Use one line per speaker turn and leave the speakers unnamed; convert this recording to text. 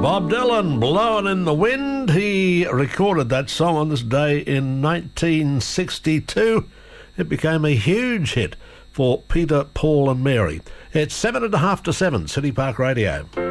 Bob Dylan, Blowin' in the Wind. He recorded that song on this day in 1962. It became a huge hit for Peter, Paul and Mary. It's 7:30 to 7, City Park Radio.